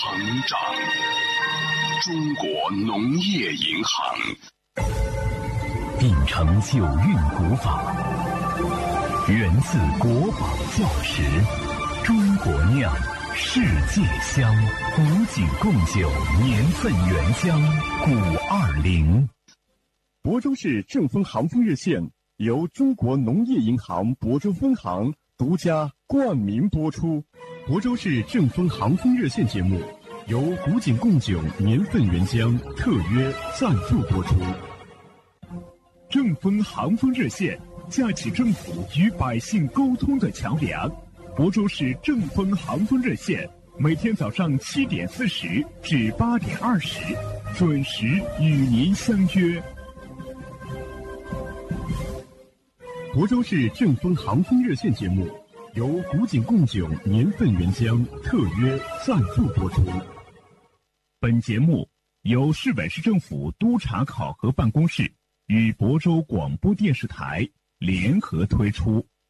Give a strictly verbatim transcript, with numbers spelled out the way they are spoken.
膨胀。中国农业银行秉承九韵古法，源自国宝教识，中国酿，世界香，古井贡酒，年份原浆，古二零。 亳州市正丰航丰热线由中国农业银行亳州分行独家冠名播出。亳州市正丰航丰热线节目由古井贡酒年份原浆特约赞助播出。正丰航丰热线架起政府与百姓沟通的桥梁。亳州市正丰航丰热线每天早上七点四十至八点二十，准时与您相约。亳州市正丰航丰热线节目由古井贡酒年份原浆特约赞助播出。本节目由市委市政府督察考核办公室与亳州广播电视台联合推出。